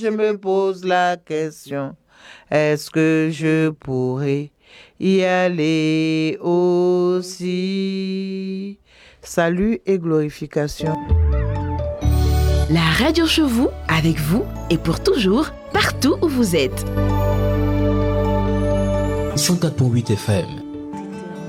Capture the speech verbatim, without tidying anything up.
Je me pose la question, est-ce que je pourrais y aller aussi? Salut et glorification. La radio chez vous, avec vous et pour toujours, partout où vous êtes. cent quatre virgule huit F M.